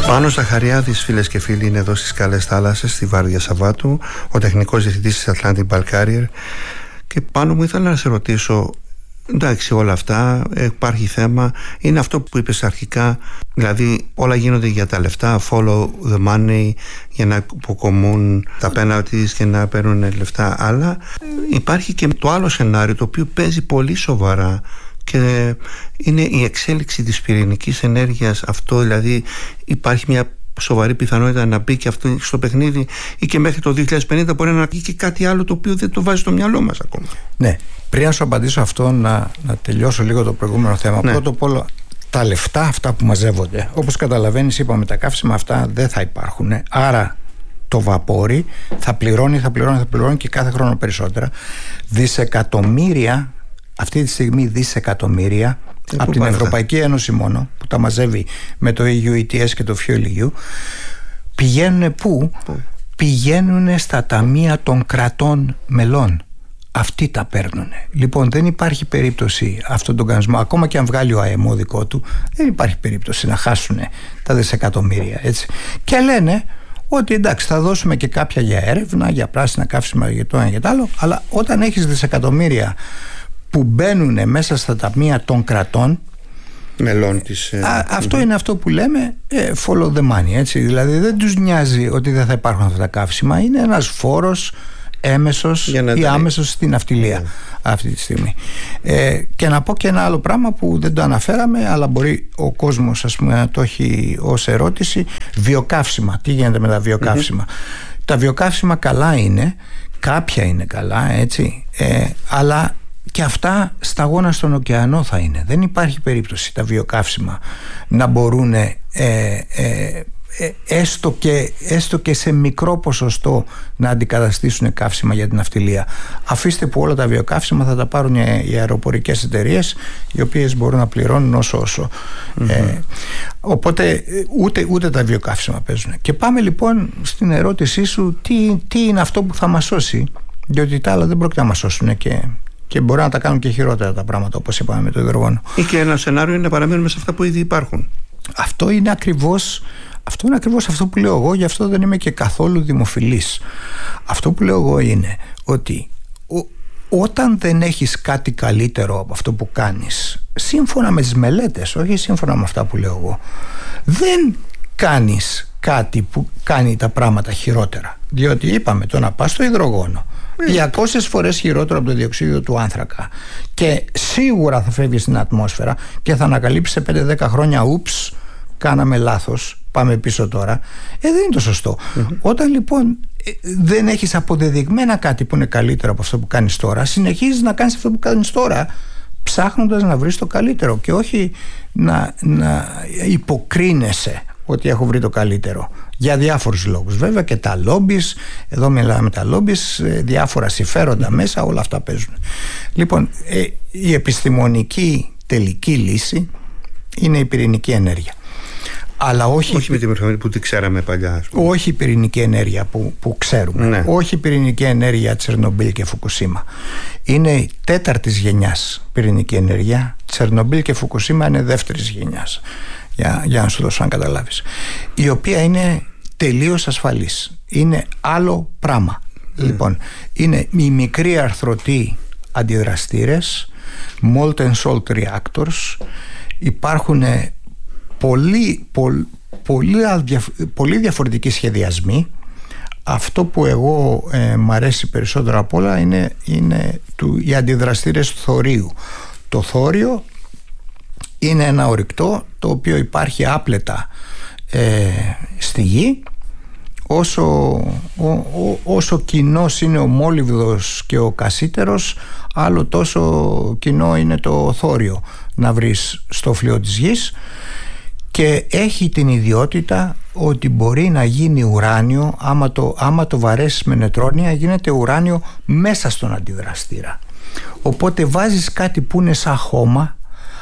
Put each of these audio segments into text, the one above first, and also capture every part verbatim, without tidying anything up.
Πάνος Ζαχαριάδης, φίλες και φίλοι, είναι εδώ στις Καλές Θάλασσες, στη Βάρδια Σαββάτου, ο τεχνικός διευθυντής της Atlantic Bulk Carrier. Και Πάνο μου, ήθελα να σε ρωτήσω, εντάξει, όλα αυτά, υπάρχει θέμα, είναι αυτό που είπες αρχικά, δηλαδή όλα γίνονται για τα λεφτά, follow the money, για να αποκομούν τα penalties και να παίρνουν λεφτά, αλλά υπάρχει και το άλλο σενάριο, το οποίο παίζει πολύ σοβαρά, και είναι η εξέλιξη της πυρηνικής ενέργειας. Αυτό δηλαδή, υπάρχει μια σοβαρή πιθανότητα να μπει και αυτό στο παιχνίδι, ή και μέχρι το δύο χιλιάδες πενήντα μπορεί να μπει και κάτι άλλο το οποίο δεν το βάζει στο μυαλό μας ακόμα. Ναι, πριν να σου απαντήσω αυτό, να, να τελειώσω λίγο το προηγούμενο θέμα. Ναι. Πρώτο απ' όλα, τα λεφτά αυτά που μαζεύονται, όπως καταλαβαίνεις, είπαμε, τα καύσιμα αυτά δεν θα υπάρχουν. Άρα το βαπόρι θα πληρώνει, θα πληρώνει, θα πληρώνει και κάθε χρόνο περισσότερα. Δισεκατομμύρια, αυτή τη στιγμή δισεκατομμύρια, ε, από την Ευρωπαϊκή θα... Ένωση μόνο, που τα μαζεύει με το ι γιου ι τι ες και το FuelEU, πηγαίνουν πού? Που? Πηγαίνουν στα ταμεία των κρατών μελών. Αυτοί τα παίρνουν. Λοιπόν, δεν υπάρχει περίπτωση αυτόν τον κανονισμό, ακόμα και αν βγάλει ο ΑΕΜΟ δικό του, δεν υπάρχει περίπτωση να χάσουν τα δισεκατομμύρια, έτσι. Και λένε ότι εντάξει, θα δώσουμε και κάποια για έρευνα, για πράσινα καύσιμα, για το ένα και το άλλο, αλλά όταν έχεις δισεκατομμύρια που μπαίνουν μέσα στα ταμεία των κρατών μελών της, α, αυτό είναι αυτό που λέμε ε, follow the money, έτσι. Δηλαδή δεν τους νοιάζει ότι δεν θα υπάρχουν αυτά τα καύσιμα, είναι ένας φόρος έμεσος ή άμεσος στην ναυτιλία, yeah. αυτή τη στιγμή. Ε, και να πω και ένα άλλο πράγμα που δεν το αναφέραμε, αλλά μπορεί ο κόσμος, ας πούμε, να το έχει ως ερώτηση. Βιοκαύσιμα. Τι γίνεται με τα βιοκαύσιμα? Mm-hmm. Τα βιοκαύσιμα καλά είναι, κάποια είναι καλά, έτσι, ε, αλλά και αυτά σταγόνα στον ωκεανό θα είναι. Δεν υπάρχει περίπτωση τα βιοκαύσιμα να μπορούν ε, ε, έστω και, έστω και σε μικρό ποσοστό να αντικαταστήσουν καύσιμα για την ναυτιλία. Αφήστε που όλα τα βιοκαύσιμα θα τα πάρουν οι αεροπορικές εταιρείες, οι οποίες μπορούν να πληρώνουν όσο όσο. Mm-hmm. Ε, οπότε ούτε, ούτε τα βιοκαύσιμα παίζουν. Και πάμε λοιπόν στην ερώτησή σου, τι, τι είναι αυτό που θα μας σώσει, διότι τα άλλα δεν πρόκειται να μας σώσουν και, και μπορεί να τα κάνουν και χειρότερα τα πράγματα, όπως είπαμε με το υδρογόνο. Ή και ένα σενάριο είναι να παραμένουμε σε αυτά που ήδη υπάρχουν. Αυτό είναι ακριβώς Αυτό είναι ακριβώς αυτό που λέω εγώ, γι' αυτό δεν είμαι και καθόλου δημοφιλής. Αυτό που λέω εγώ είναι ότι ο, όταν δεν έχεις κάτι καλύτερο από αυτό που κάνεις, σύμφωνα με τις μελέτες, όχι σύμφωνα με αυτά που λέω εγώ, δεν κάνεις κάτι που κάνει τα πράγματα χειρότερα. Διότι είπαμε, το να πας στο υδρογόνο διακόσιες φορές χειρότερο από το διοξείδιο του άνθρακα, και σίγουρα θα φεύγει στην ατμόσφαιρα και θα ανακαλύψει σε πέντε δέκα χρόνια, ούψ, κάναμε λάθος, πάμε πίσω τώρα. Ε, δεν είναι το σωστό. Mm-hmm. Όταν λοιπόν δεν έχεις αποδεδειγμένα κάτι που είναι καλύτερο από αυτό που κάνεις τώρα, συνεχίζεις να κάνεις αυτό που κάνεις τώρα, ψάχνοντας να βρεις το καλύτερο, και όχι να, να υποκρίνεσαι ότι έχω βρει το καλύτερο, για διάφορους λόγους. Βέβαια και τα λόμπις, εδώ μιλάμε τα λόμπις, διάφορα συμφέροντα mm-hmm. μέσα, όλα αυτά παίζουν. Λοιπόν, ε, η επιστημονική τελική λύση είναι η πυρηνική ενέργεια. Αλλά όχι, όχι με την πυρηνική που τη ξέραμε παλιά, ας πούμε. Όχι η πυρηνική ενέργεια που, που ξέρουμε. Ναι. Όχι η πυρηνική ενέργεια Τσερνομπίλ και Φουκουσίμα. Είναι η τέταρτης γενιάς πυρηνική ενέργεια. Τσερνομπίλ και Φουκουσίμα είναι δεύτερης γενιάς. Για, για να σου δώσω να καταλάβεις. Η οποία είναι τελείως ασφαλής. Είναι άλλο πράγμα. Mm. Λοιπόν, είναι οι μικροί αρθρωτοί αντιδραστήρες, molten salt reactors. Υπάρχουν πολύ, πολύ, πολύ, πολύ διαφορετικοί σχεδιασμοί. Αυτό που εγώ ε, μ' αρέσει περισσότερο απ' όλα είναι, είναι του, οι αντιδραστήρες θωρίου. Το θόριο είναι ένα ορυκτό το οποίο υπάρχει άπλετα ε, στη γη. Όσο, ο, ο, όσο κοινός είναι ο μόλιβδος και ο κασίτερος, άλλο τόσο κοινό είναι το θόριο να βρεις στο φλοιό της γης, και έχει την ιδιότητα ότι μπορεί να γίνει ουράνιο. Άμα το, άμα το βαρέσεις με νετρόνια, γίνεται ουράνιο μέσα στον αντιδραστήρα. Οπότε βάζεις κάτι που είναι σαν χώμα,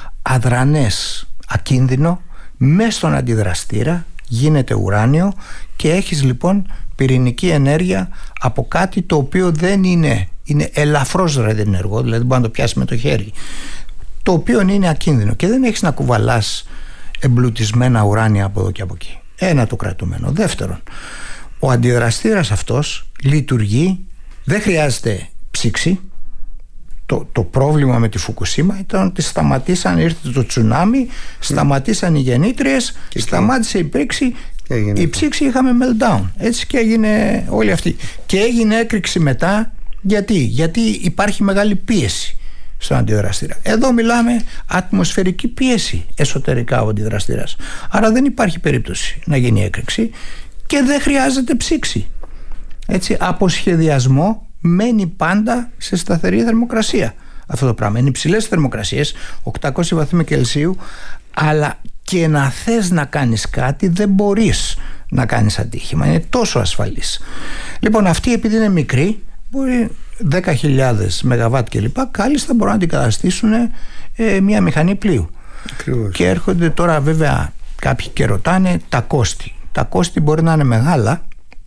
αδρανές, ακίνδυνο, μέσα στον αντιδραστήρα, γίνεται ουράνιο, και έχεις λοιπόν πυρηνική ενέργεια από κάτι το οποίο δεν είναι, είναι ελαφρώς ραδιενεργό, δηλαδή μπορεί να το πιάσει με το χέρι, το οποίο είναι ακίνδυνο, και δεν έχεις να κουβαλάς εμπλουτισμένα ουράνια από εδώ και από εκεί. Ένα το κρατούμενο. Δεύτερον, ο αντιδραστήρας αυτός λειτουργεί, δεν χρειάζεται ψήξη. Το, το πρόβλημα με τη Φουκουσίμα ήταν ότι σταματήσαν, ήρθε το τσουνάμι, σταματήσαν οι γεννήτριες, και σταμάτησε η ψήξη, η ψήξη, είχαμε meltdown. Έτσι και έγινε όλη αυτή. Και έγινε έκρηξη μετά. Γιατί? Γιατί υπάρχει μεγάλη πίεση στον αντιδραστήρα. Εδώ μιλάμε ατμοσφαιρική πίεση εσωτερικά ο αντιδραστήρας. Άρα δεν υπάρχει περίπτωση να γίνει έκρηξη και δεν χρειάζεται ψήξη. Έτσι, από σχεδιασμό μένει πάντα σε σταθερή θερμοκρασία αυτό το πράγμα. Είναι υψηλές θερμοκρασίες, οκτακόσιοι βαθμοί Κελσίου, αλλά και να θες να κάνεις κάτι δεν μπορείς να κάνεις ατύχημα. Είναι τόσο ασφαλής. Λοιπόν, αυτή επειδή είναι μικρή, μπορεί δέκα χιλιάδες μεγαβάτ κλπ. Κάλλιστα μπορούν να αντικαταστήσουν ε, μια μηχανή πλοίου. Ακριβώς. Και έρχονται τώρα βέβαια κάποιοι και ρωτάνε τα κόστη. Τα κόστη μπορεί να είναι μεγάλα.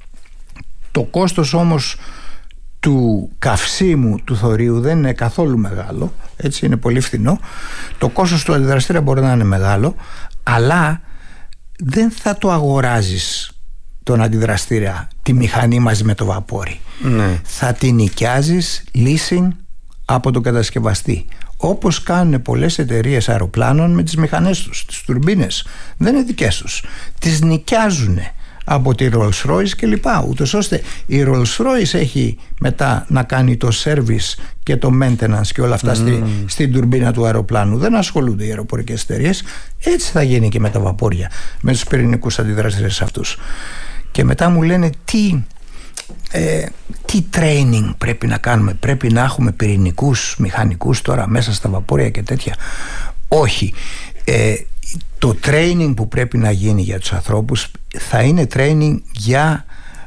Το κόστος όμως του καυσίμου του θωρίου δεν είναι καθόλου μεγάλο. Έτσι, είναι πολύ φθηνό. Το κόστος του αντιδραστήρα μπορεί να είναι μεγάλο, αλλά δεν θα το αγοράζεις τον αντιδραστήρα, τη μηχανή μαζί με το βαπόρι. Ναι. Θα την νοικιάζεις leasing από τον κατασκευαστή, όπως κάνουν πολλές εταιρείες αεροπλάνων με τις μηχανές τους, τις τουρμπίνες. Δεν είναι δικές τους, τις νοικιάζουν από τη Rolls-Royce και λοιπά, ούτως ώστε η Rolls-Royce έχει μετά να κάνει το service και το maintenance και όλα αυτά mm. στη, στην τουρμπίνα του αεροπλάνου. Δεν ασχολούνται οι αεροπορικές εταιρείες. Έτσι θα γίνει και με τα βαπόρια, με τους πυρηνικούς αντιδραστήρες αυτούς. Και μετά μου λένε τι, ε, τι training πρέπει να κάνουμε. Πρέπει να έχουμε πυρηνικούς μηχανικούς τώρα μέσα στα βαπόρια και τέτοια. Όχι. Ε, το training που πρέπει να γίνει για τους ανθρώπους θα είναι training για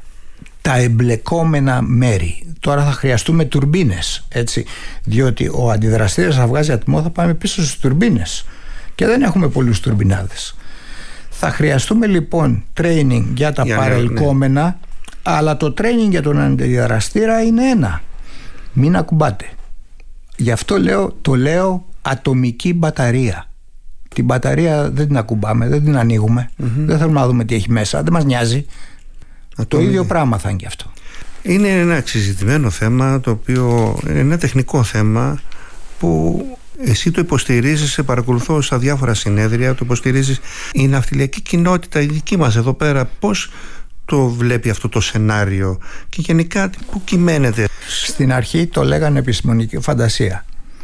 τα εμπλεκόμενα μέρη. Τώρα θα χρειαστούμε τουρμπίνες, έτσι, διότι ο αντιδραστήρας θα βγάζει ατμό, θα πάμε πίσω στις τουρμπίνες και δεν έχουμε πολλούς τουρμπινάδες. Θα χρειαστούμε λοιπόν training για τα για παρελκόμενα, ναι. Αλλά το training για τον αντιδραστήρα είναι ένα. Μην ακουμπάτε. Γι' αυτό λέω, το λέω ατομική μπαταρία. Την μπαταρία δεν την ακουμπάμε, δεν την ανοίγουμε, mm-hmm. δεν θέλουμε να δούμε τι έχει μέσα, δεν μας νοιάζει. Ατομική. Το ίδιο πράγμα θα είναι και αυτό. Είναι ένα συζητημένο θέμα, το οποίο είναι ένα τεχνικό θέμα που εσύ το υποστηρίζεις, σε παρακολουθώ στα διάφορα συνέδρια, το υποστηρίζεις η ναυτιλιακή κοινότητα, η δική μας εδώ πέρα. Πώς το βλέπει αυτό το σενάριο και γενικά πού κυμαίνεται? Στην αρχή το λέγανε επιστημονική φαντασία.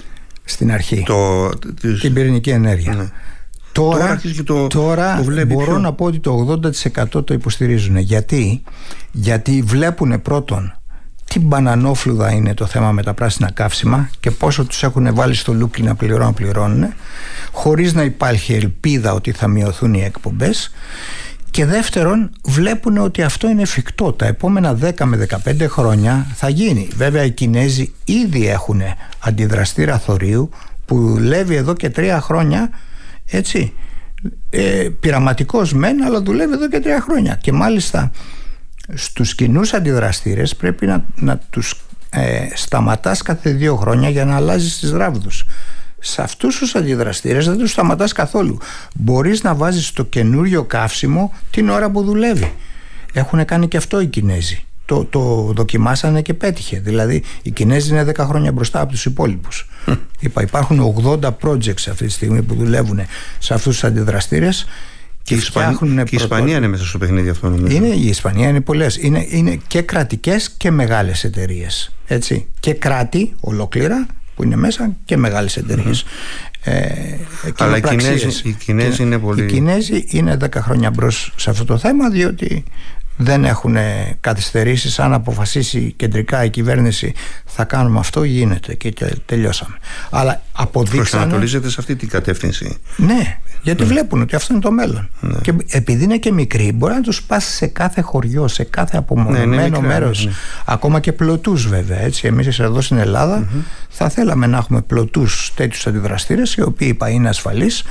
Στην αρχή το, την πυρηνική ενέργεια, ναι. Τώρα, τώρα, το, τώρα το μπορώ πιο... να πω ότι το ογδόντα τοις εκατό το υποστηρίζουν. Γιατί, γιατί βλέπουν πρώτον τι μπανανόφλουδα είναι το θέμα με τα πράσινα καύσιμα και πόσο τους έχουν βάλει στο λούκι να πληρώνουν, πληρώνουν, χωρίς να υπάρχει ελπίδα ότι θα μειωθούν οι εκπομπές. Και δεύτερον, βλέπουν ότι αυτό είναι εφικτό. Τα επόμενα δέκα με δεκαπέντε χρόνια θα γίνει. Βέβαια οι Κινέζοι ήδη έχουν αντιδραστήρα θωρίου που δουλεύει εδώ και τρία χρόνια, έτσι, ε, πειραματικός μεν, αλλά δουλεύει εδώ και τρία χρόνια. Και μάλιστα στους κοινούς αντιδραστήρες πρέπει να, να τους ε, σταματάς κάθε δύο χρόνια για να αλλάζεις τις ράβδους. Σε αυτούς τους αντιδραστήρες δεν τους σταματάς καθόλου. Μπορείς να βάζεις το καινούριο καύσιμο την ώρα που δουλεύει. Έχουν κάνει και αυτό οι Κινέζοι. Το, το δοκιμάσανε και πέτυχε. Δηλαδή οι Κινέζοι είναι δέκα χρόνια μπροστά από τους υπόλοιπους. Είπα, υπάρχουν ογδόντα projects αυτή τη στιγμή που δουλεύουν σε αυτούς τους αντιδραστήρες. Και, και, Ισπανία, και η Ισπανία είναι μέσα στο παιχνίδι αυτό, νομίζω. Είναι, η Ισπανία είναι πολλές. Είναι, είναι και κρατικές και μεγάλες εταιρείες. Έτσι. Και κράτη ολόκληρα που είναι μέσα και μεγάλες εταιρείες. Mm-hmm. Ε, Αλλά οι Κινέζοι, οι Κινέζοι είναι πολύ... Οι Κινέζοι είναι δέκα χρόνια μπρος σε αυτό το θέμα, διότι δεν έχουν καθυστερήσεις. Αν αποφασίσει κεντρικά η κυβέρνηση θα κάνουμε αυτό, γίνεται και τελειώσαμε. Αλλά αποδείξανε... Προσανατολίζεται σε αυτή την κατεύθυνση. Ναι, γιατί ναι. βλέπουν ότι αυτό είναι το μέλλον. Ναι. Και επειδή είναι και μικροί, μπορεί να τους πάσει σε κάθε χωριό, σε κάθε απομονωμένο ναι, μέρος. Ναι. Ακόμα και πλωτούς βέβαια. Έτσι. Εμείς εδώ στην Ελλάδα mm-hmm. θα θέλαμε να έχουμε πλωτούς τέτοιους αντιδραστήρες, οι οποίοι είπα είναι ασφαλείς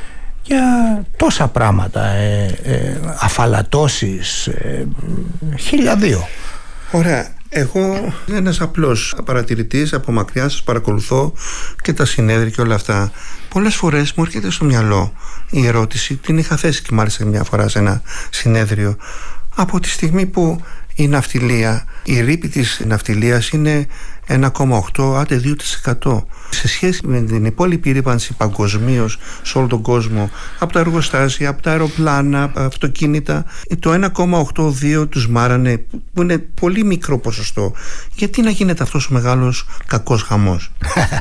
για τόσα πράγματα, ε, ε, αφαλατώσεις, ε, χίλια δύο. Ωραία. Εγώ είμαι ένας απλός παρατηρητής, από μακριά σας παρακολουθώ και τα συνέδρια και όλα αυτά. Πολλές φορές μου έρχεται στο μυαλό η ερώτηση, την είχα θέσει και μάλιστα μια φορά σε ένα συνέδριο, από τη στιγμή που η ναυτιλία, η ρήπη της ναυτιλίας είναι ένα κόμμα οκτώ άντε δύο τοις εκατό σε σχέση με την υπόλοιπη ρήπανση παγκοσμίως σε όλο τον κόσμο, από τα εργοστάσια, από τα αεροπλάνα, από τα αυτοκίνητα, το ένα κόμμα ογδόντα δύο τους μάρανε, που είναι πολύ μικρό ποσοστό. Γιατί να γίνεται αυτός ο μεγάλος κακός χαμός?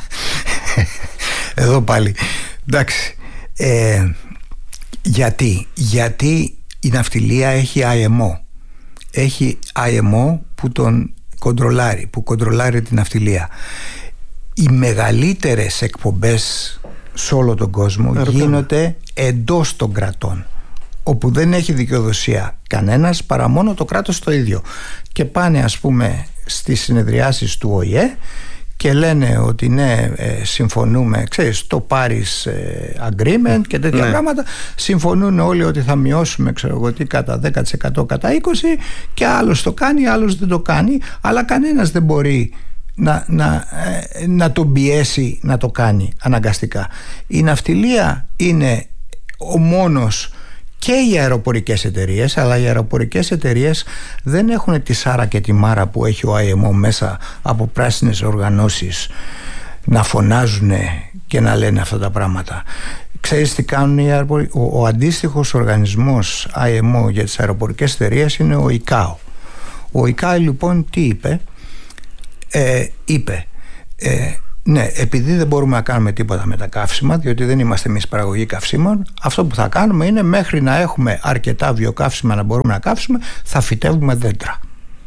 Εδώ πάλι εντάξει, ε, γιατί γιατί η ναυτιλία έχει άι εμ ο, έχει άι εμ ο που τον κοντρολάρει, που κοντρολάρει την ναυτιλία. Οι μεγαλύτερες εκπομπές σε όλο τον κόσμο Αρωτάμε. γίνονται εντός των κρατών, όπου δεν έχει δικαιοδοσία κανένας παρά μόνο το κράτος το ίδιο, και πάνε ας πούμε στις συνεδριάσεις του ο ι ε και λένε ότι ναι, ε, συμφωνούμε, ξέρεις, το Paris Agreement και τέτοια ναι. πράγματα. Συμφωνούν όλοι ότι θα μειώσουμε, ξέρω εγώ τι, κατά δέκα τοις εκατό, κατά είκοσι τοις εκατό, και άλλος το κάνει, άλλος δεν το κάνει, αλλά κανένας δεν μπορεί να, να, ε, να τον πιέσει να το κάνει αναγκαστικά. Η ναυτιλία είναι ο μόνος, και οι αεροπορικές εταιρείες, αλλά οι αεροπορικές εταιρείες δεν έχουν τη σάρα και τη μάρα που έχει ο άι εμ ο μέσα από πράσινες οργανώσεις να φωνάζουν και να λένε αυτά τα πράγματα. Ξέρεις τι κάνουν οι αεροπορικές? Ο, ο αντίστοιχος οργανισμός άι εμ ο για τις αεροπορικές εταιρείες είναι ο άι κέι έι. Ο άι κέι έι λοιπόν τι είπε? Ε, είπε ε, ναι, επειδή δεν μπορούμε να κάνουμε τίποτα με τα καύσιμα, διότι δεν είμαστε εμείς παραγωγή καυσίμων, αυτό που θα κάνουμε είναι, μέχρι να έχουμε αρκετά βιοκαύσιμα να μπορούμε να καύσουμε, θα φυτεύουμε δέντρα.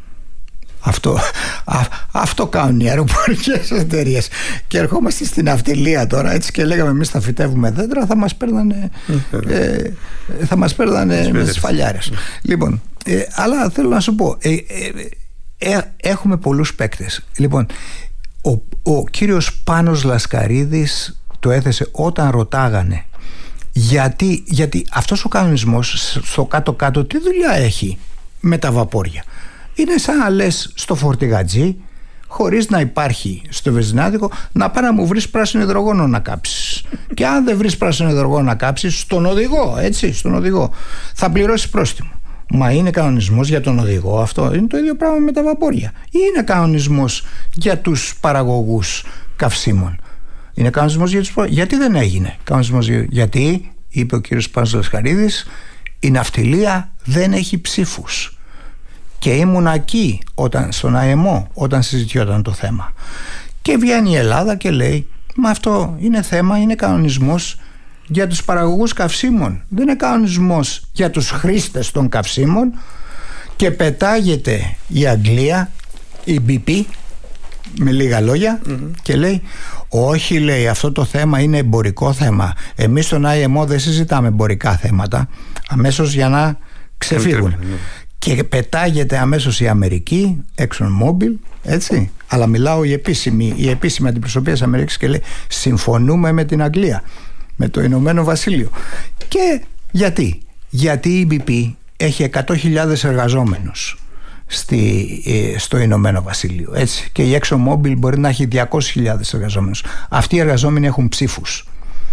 Αυτό, α, αυτό κάνουν οι αεροπορικές εταιρείες. Και ερχόμαστε στην ναυτιλία τώρα, έτσι, και λέγαμε εμείς θα φυτεύουμε δέντρα, θα μας παίρνανε, ε, θα μας παίρνανε με τις φαλιάρες. Λοιπόν, ε, αλλά θέλω να σου πω, ε, ε, ε, έχουμε πολλούς παίκτες. Λοιπόν, Ο, ο κύριος Πάνος Λασκαρίδης το έθεσε όταν ρωτάγανε γιατί, γιατί αυτός ο κανονισμός στο κάτω-κάτω τι δουλειά έχει με τα βαπόρια. Είναι σαν να λες στο φορτηγατζή, χωρίς να υπάρχει στο βενζινάδικο, να πάει να μου βρεις πράσινο υδρογόνο να κάψεις. Και αν δεν βρεις πράσινο υδρογόνο να κάψεις, στον οδηγό, έτσι, στον οδηγό θα πληρώσεις πρόστιμο. Μα είναι κανονισμός για τον οδηγό αυτό? Είναι το ίδιο πράγμα με τα βαπόρια. Ή είναι κανονισμός για τους παραγωγούς καυσίμων? Είναι κανονισμός για τους παραγωγούς. Γιατί δεν έγινε κανονισμός? Γιατί, είπε ο κύριος Πάνος Λασκαρίδης, η ναυτιλία δεν έχει ψήφους. Και ήμουν εκεί όταν, στον άι εμ ο, όταν συζητιόταν το θέμα. Και βγαίνει η Ελλάδα και λέει, μα αυτό είναι θέμα, είναι κανονισμός για τους παραγωγούς καυσίμων, δεν είναι κανονισμός για τους χρήστες των καυσίμων. Και πετάγεται η Αγγλία, η μπι πι, με λίγα λόγια, mm-hmm. και λέει, όχι, λέει, αυτό το θέμα είναι εμπορικό θέμα. Εμείς στον άι εμ ο δεν συζητάμε εμπορικά θέματα, αμέσως για να ξεφύγουν. Mm-hmm. Και πετάγεται αμέσως η Αμερική, ExxonMobil, έτσι, αλλά μιλάω η επίσημη, η επίσημη αντιπροσωπεία της Αμερικής, και λέει, συμφωνούμε με την Αγγλία, με το Ηνωμένο Βασίλειο. Και γιατί? Γιατί η μπι πι έχει εκατό χιλιάδες εργαζόμενους στη, στο Ηνωμένο Βασίλειο, έτσι, και η ExxonMobil μπορεί να έχει διακόσιες χιλιάδες εργαζόμενους. Αυτοί οι εργαζόμενοι έχουν ψήφους.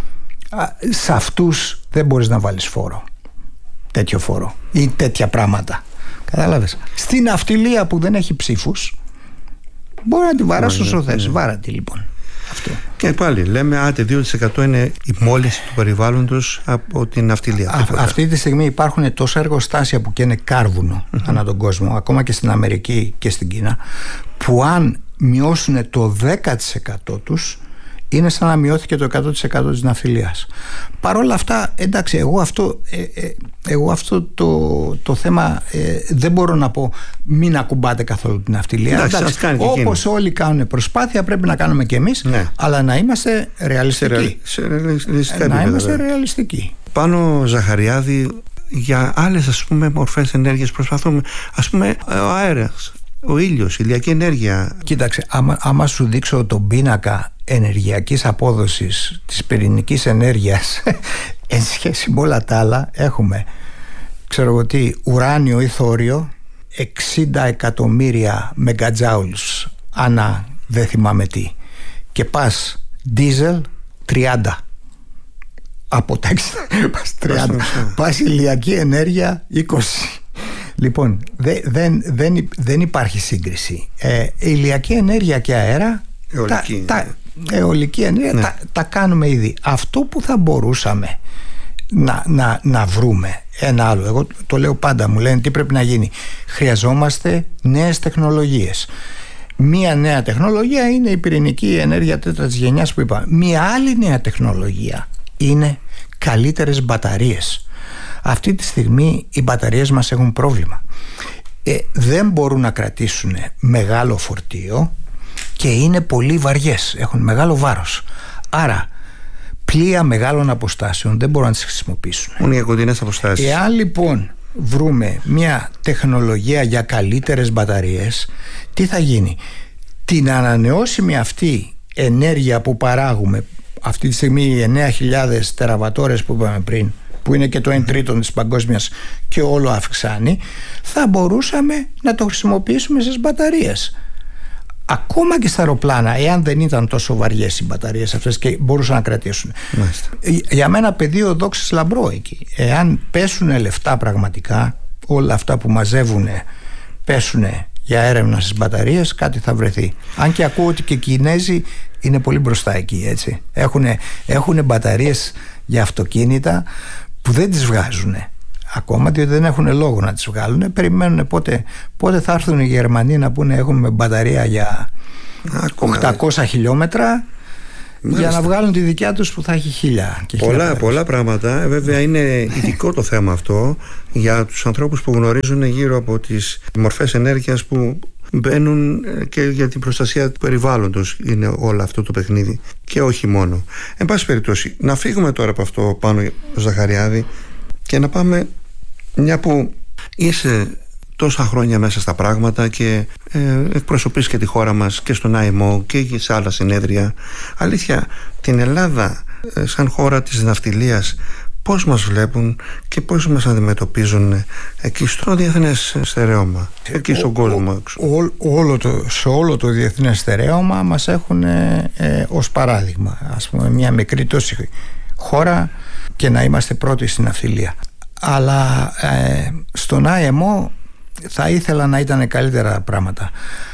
Σε αυτούς δεν μπορείς να βάλεις φόρο, τέτοιο φόρο ή τέτοια πράγματα. Κατάλαβες? Στην ναυτιλία που δεν έχει ψήφους μπορεί να τη βαράσει όσο θες. Βάρα τη λοιπόν. Αυτό. Και πάλι λέμε, άντε δύο τοις εκατό είναι η μόλυνση του περιβάλλοντος από την ναυτιλία. Α, αυτή τη στιγμή υπάρχουν τόσα εργοστάσια που καίνε κάρβουνο mm-hmm. ανά τον κόσμο, ακόμα και στην Αμερική και στην Κίνα, που αν μειώσουν το δέκα τοις εκατό τους, είναι σαν να μειώθηκε το εκατό τοις εκατό της ναυτιλίας. Παρ' όλα αυτά, εντάξει, εγώ αυτό, ε, ε, εγώ αυτό το, το θέμα ε, δεν μπορώ να πω μην ακουμπάτε καθόλου την ναυτιλία. Εντάξει, εντάξει, όπως όλοι κάνουν προσπάθεια, πρέπει να κάνουμε και εμείς, ναι. αλλά να είμαστε ρεαλιστικοί. Σε, σε, σε, ε, να είμαστε ρεαλιστικοί. Πάνω Ζαχαριάδη, για άλλες ας πούμε μορφές ενέργειας προσπαθούμε, ας πούμε ο αέρας, ο ήλιος, η ηλιακή ενέργεια. Κοίταξε, άμα, άμα σου δείξω τον πίνακα ενεργειακής απόδοσης της πυρηνικής ενέργειας εν σχέση με όλα τα άλλα, έχουμε, ξέρω εγώ τι, ουράνιο ή θόριο, εξήντα εκατομμύρια μεγατζάουλς ανά δεν θυμάμαι τι, και πας δίζελ τριάντα, από τα εξήντα πας τριάντα, πας ηλιακή ενέργεια είκοσι. Λοιπόν, δε, δεν, δεν, δεν υπάρχει σύγκριση. ε, ηλιακή ενέργεια και αέρα, αιωλική, τα, τα, αιωλική ενέργεια, ναι. τα, τα κάνουμε ήδη. Αυτό που θα μπορούσαμε να, να, να βρούμε ένα άλλο, εγώ το λέω πάντα, μου λένε τι πρέπει να γίνει. Χρειαζόμαστε νέες τεχνολογίες. Μία νέα τεχνολογία είναι η πυρηνική ενέργεια τέταρτης γενιάς που είπαμε. Μία άλλη νέα τεχνολογία είναι καλύτερες μπαταρίες. Αυτή τη στιγμή οι μπαταρίες μας έχουν πρόβλημα. Ε, δεν μπορούν να κρατήσουν μεγάλο φορτίο και είναι πολύ βαριές, έχουν μεγάλο βάρος. Άρα πλοία μεγάλων αποστάσεων δεν μπορούν να τις χρησιμοποιήσουν. Είναι για κοντινές αποστάσεις. Εάν λοιπόν βρούμε μια τεχνολογία για καλύτερες μπαταρίες, τι θα γίνει? Την ανανεώσιμη αυτή ενέργεια που παράγουμε αυτή τη στιγμή, οι εννέα χιλιάδες τεραβατόρες που είπαμε πριν, που είναι και το ένα τρίτο της παγκόσμιας και όλο αυξάνει, θα μπορούσαμε να το χρησιμοποιήσουμε στις μπαταρίες. Ακόμα και στα αεροπλάνα, εάν δεν ήταν τόσο βαριές οι μπαταρίες αυτές και μπορούσαν να κρατήσουν. Μάλιστα. Για μένα πεδίο δόξης λαμπρό εκεί. Εάν πέσουν λεφτά πραγματικά, όλα αυτά που μαζεύουν πέσουν για έρευνα στις μπαταρίες, κάτι θα βρεθεί. Αν και ακούω ότι και οι Κινέζοι είναι πολύ μπροστά εκεί, έτσι. Έχουν, έχουν μπαταρίες για αυτοκίνητα που δεν τις βγάζουν ακόμα, διότι δεν έχουν λόγο να τις βγάλουν. Περιμένουν πότε, πότε θα έρθουν οι Γερμανοί να πούνε έχουμε μπαταρία για οκτακόσια χιλιόμετρα. Μάλιστα. Για να βγάλουν τη δικιά τους που θα έχει χίλια και πολλά, πολλά πράγματα. Βέβαια είναι ειδικό το θέμα αυτό για τους ανθρώπους που γνωρίζουν γύρω από τις μορφές ενέργειας που μπαίνουν, και για την προστασία του περιβάλλοντος είναι όλο αυτό το παιχνίδι και όχι μόνο. Εν πάση περιπτώσει, να φύγουμε τώρα από αυτό πάνω, Ζαχαριάδη, και να πάμε, μια που είσαι τόσα χρόνια μέσα στα πράγματα και ε, εκπροσωπείς και τη χώρα μας και στον άι εμ ο και σε άλλα συνέδρια. Αλήθεια, την Ελλάδα ε, σαν χώρα της ναυτιλίας, πώς μας βλέπουν και πώς μας αντιμετωπίζουν εκεί στο διεθνές στερέωμα, εκεί στον κόσμο? Ό, ό, όλο το, σε όλο το διεθνές στερέωμα μας έχουν ε, ε, ως παράδειγμα, ας πούμε, μια μικρή τόση χώρα και να είμαστε πρώτοι στην ναυτιλία. Αλλά ε, στον άι εμ ο θα ήθελα να ήταν καλύτερα πράγματα.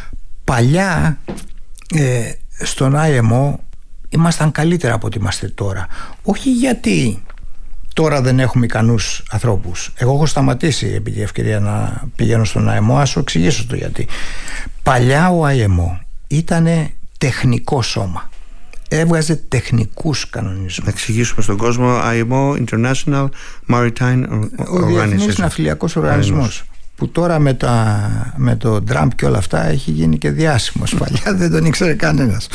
Παλιά ε, στον άι εμ ο ήμασταν καλύτερα από ό,τι είμαστε τώρα. Όχι γιατί τώρα δεν έχουμε ικανούς ανθρώπους. Εγώ έχω σταματήσει επί τη ευκαιρία να πηγαίνω στον άι εμ ο. Ας σου εξηγήσω το γιατί. Παλιά ο άι εμ ο ήταν τεχνικό σώμα. Έβγαζε τεχνικούς κανονισμούς. Να εξηγήσουμε στον κόσμο, άι εμ ο, International Maritime Organization. Ο Διεθνής Ναυτιλιακός Οργανισμός, που τώρα με, τα, με το Τραμπ και όλα αυτά έχει γίνει και διάσημος. Παλιά δεν τον ήξερε κανένας.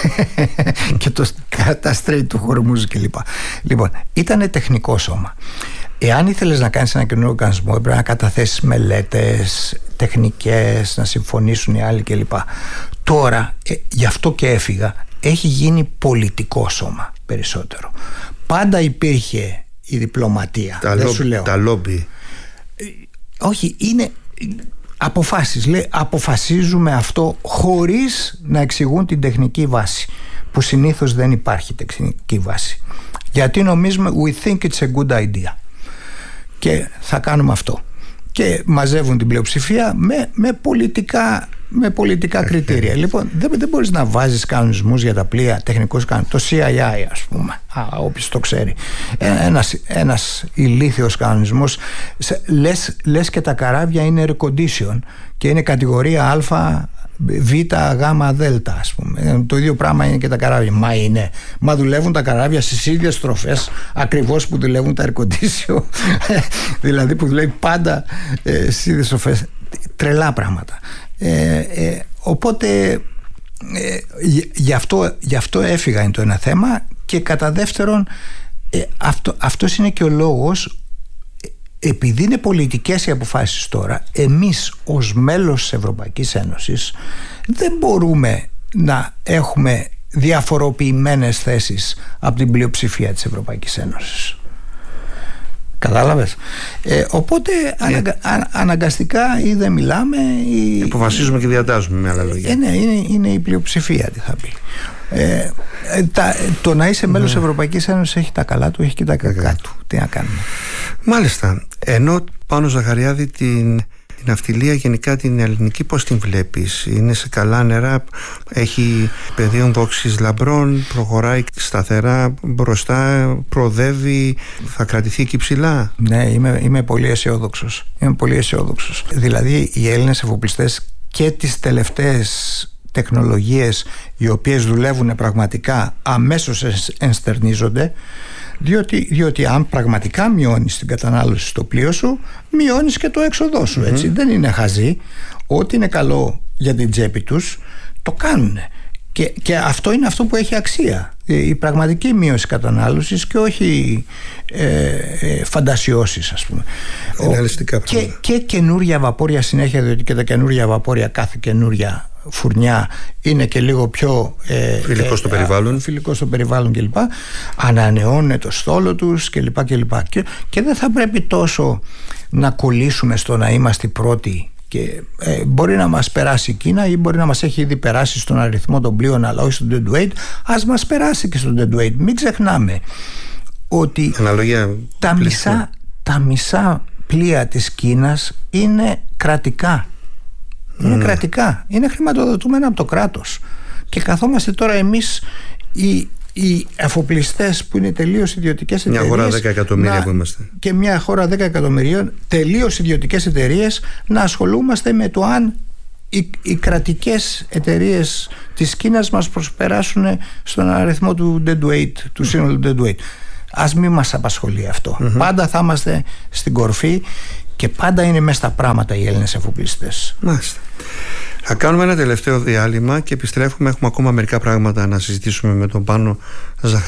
Και το, τα στρέιτ του Χορμούζ κλπ. Λοιπόν, ήτανε τεχνικό σώμα. Εάν ήθελες να κάνεις ένα καινούριο οργανισμό, έπρεπε να καταθέσεις μελέτες τεχνικές, να συμφωνήσουν οι άλλοι κλπ. Τώρα, ε, γι' αυτό και έφυγα, έχει γίνει πολιτικό σώμα περισσότερο. Πάντα υπήρχε η διπλωματία. Τα, δεν λο, σου λέω. τα λόμπι. Όχι, είναι αποφάσεις. Λέει, αποφασίζουμε αυτό χωρίς να εξηγούν την τεχνική βάση, που συνήθως δεν υπάρχει τεχνική βάση. Γιατί νομίζουμε we think it's a good idea και θα κάνουμε αυτό. Και μαζεύουν την πλειοψηφία με, με πολιτικά, με πολιτικά κριτήρια. Λοιπόν, δεν, δεν μπορείς να βάζεις κανονισμούς για τα πλοία, τεχνικούς κανονισμούς. Το σι άι άι, ας πούμε, α, όποιος το ξέρει. Ένας, ένας ηλίθιος κανονισμός. Λες, λες και τα καράβια είναι air condition και είναι κατηγορία Α, Β, Γ, Δ, ας πούμε. Το ίδιο πράγμα είναι και τα καράβια. Μα είναι. Μα δουλεύουν τα καράβια στις ίδιες στροφές ακριβώς που δουλεύουν τα air condition. Δηλαδή που δουλεύει πάντα ε, στις ίδιες στροφές. Τρελά πράγματα. Ε, ε, οπότε ε, γι, αυτό, γι' αυτό έφυγα είναι το ένα θέμα. Και κατά δεύτερον, ε, αυτό, αυτός είναι και ο λόγος, επειδή είναι πολιτικές οι αποφάσεις τώρα, εμείς ως μέλος της Ευρωπαϊκής Ένωσης δεν μπορούμε να έχουμε διαφοροποιημένες θέσεις από την πλειοψηφία της Ευρωπαϊκής Ένωσης. Κατάλαβες. Ε, οπότε ε, αναγκα, α, αναγκαστικά ή δεν μιλάμε ή... Αποφασίζουμε και διατάζουμε, με άλλα λόγια. Ε, ναι, είναι, είναι η πλειοψηφία, τι θα πει. Ε, τα, το να είσαι μέλος της ναι. Ευρωπαϊκής Ένωσης έχει τα καλά του, έχει και τα κακά του. Τι να κάνουμε. Μάλιστα. Ενώ Πάνο Ζαχαριάδη την, την ναυτιλία γενικά την ελληνική πώς την βλέπεις? Είναι σε καλά νερά, έχει πεδίο δόξης λαμπρών, προχωράει σταθερά μπροστά, προοδεύει, θα κρατηθεί εκεί ψηλά? Ναι, είμαι, είμαι πολύ αισιόδοξος. Είμαι πολύ αισιόδοξος. Δηλαδή οι Έλληνες εφοπλιστές και τις τελευταίες τεχνολογίες οι οποίες δουλεύουν πραγματικά αμέσως ενστερνίζονται, διότι, διότι αν πραγματικά μειώνεις την κατανάλωση στο πλοίο σου, μειώνεις και το έξοδό σου, έτσι. Mm-hmm. Δεν είναι χαζί. Ό,τι είναι καλό για την τσέπη τους το κάνουν. Και, και αυτό είναι αυτό που έχει αξία, η πραγματική μείωση κατανάλωσης και όχι ε, ε, φαντασιώσεις, ας πούμε. Ρεαλιστικά και, και καινούρια βαπόρια συνέχεια, διότι και τα καινούρια βαπόρια, κάθε καινούρια φουρνιά είναι και λίγο πιο ε, φιλικό στο ε, περιβάλλον, φιλικό στο περιβάλλον κλπ. Ανανεώνεται το στόλο τους κλπ. κλπ. Και, και δεν θα πρέπει τόσο να κολλήσουμε στο να είμαστε πρώτοι. Και ε, μπορεί να μας περάσει η Κίνα ή μπορεί να μας έχει ήδη περάσει στον αριθμό των πλοίων, αλλά όχι στον deadweight. Ας μας περάσει και στον deadweight. Μην ξεχνάμε ότι τα μισά, τα μισά πλοία της Κίνας είναι κρατικά. Είναι mm. κρατικά. Είναι χρηματοδοτούμενα από το κράτος. Και καθόμαστε τώρα εμείς οι, οι εφοπλιστές που είναι τελείως ιδιωτικές εταιρείες. Μια χώρα δέκα εκατομμύρια να, που είμαστε. Και μια χώρα δέκα εκατομμυρίων, τελείως ιδιωτικές εταιρείες, να ασχολούμαστε με το αν οι, οι κρατικές εταιρείες της Κίνας μας προσπεράσουν στον αριθμό του deadweight, του σύνολου του deadweight. Ας μην μας απασχολεί αυτό. Mm-hmm. Πάντα θα είμαστε στην κορφή και πάντα είναι μέσα στα πράγματα οι Έλληνες εφοπλιστές. Μάλιστα. Θα κάνουμε ένα τελευταίο διάλειμμα και επιστρέφουμε. Έχουμε ακόμα μερικά πράγματα να συζητήσουμε με τον Πάνο Ζαχαριάδη.